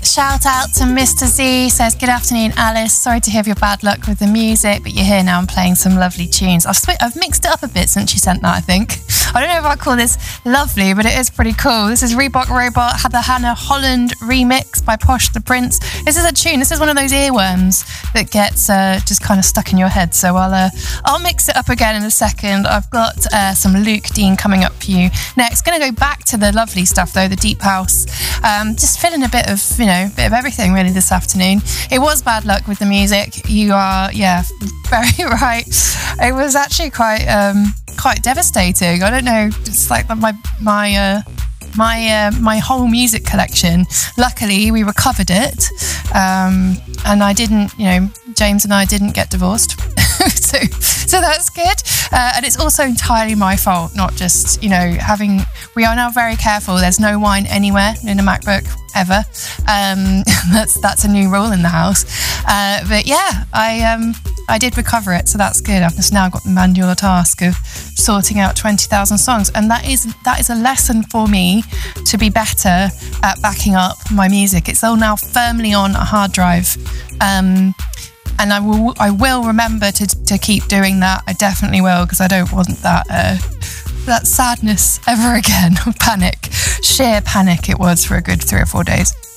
shout out to Mr. Z, says, good afternoon, Alice. Sorry to hear of your bad luck with the music, but you're here now and playing some lovely tunes. I've mixed it up a bit since you sent that, I think. I don't know if I call this lovely, but it is pretty cool. This is Reebok Robot, had the Hannah Holland remix by Posh the Prince. This is a tune. This is one of those earworms that gets just kind of stuck in your head. So I'll mix it up again in a second. I've got some Luke Dean coming up for you next. Going to go back to the lovely stuff though, the deep house. Just feeling a bit of everything really this afternoon. It was bad luck with the music. You are, very right. It was actually quite devastating. I don't know. It's like my whole music collection. Luckily, we recovered it, and I didn't. James and I didn't get divorced. So that's good, and it's also entirely my fault, not just we are now very careful. There's no wine anywhere in a MacBook ever. That's a new rule in the house, but yeah, I did recover it, so that's good. I've just now got the manual task of sorting out 20,000 songs, and that is a lesson for me to be better at backing up my music. It's all now firmly on a hard drive, and I will remember to keep doing that. I definitely will, because I don't want that sadness ever again. Panic, sheer panic it was for a good 3 or 4 days.